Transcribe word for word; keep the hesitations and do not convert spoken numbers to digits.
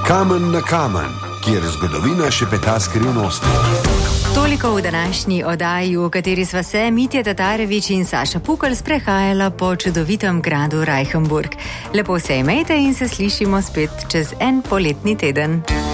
Kamen na kamen, kjer zgodovina šepeta skrivnosti. Toliko v današnji oddaji, v kateri sva se Mitja Tatarević in Saša Pukl sprehajala po čudovitem gradu Reichenburg. Lepo se imejte in se slišimo spet čez en poletni teden.